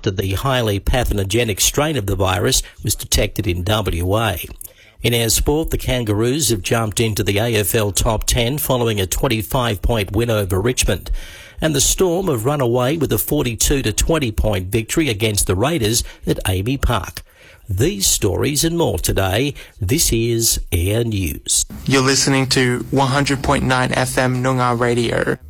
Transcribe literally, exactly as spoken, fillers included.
after the highly pathogenic strain of the virus was detected in W A. In our sport, the Kangaroos have jumped into the A F L top ten following a twenty-five point win over Richmond. And the Storm have run away with a forty-two to twenty point victory against the Raiders at Amy Park. These stories and more today. This is Air News. You're listening to one hundred point nine F M Noongar Radio.